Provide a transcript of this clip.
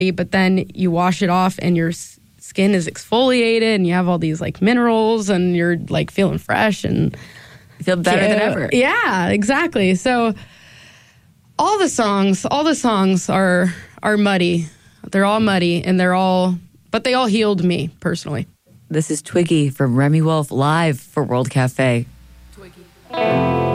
But then you wash it off and your skin is exfoliated and you have all these like minerals and you're like feeling fresh and you feel better than ever. Yeah, exactly. So all the songs are muddy. They're all muddy and but they all healed me personally. This is Twiggy from Remi Wolf live for World Cafe. Twiggy.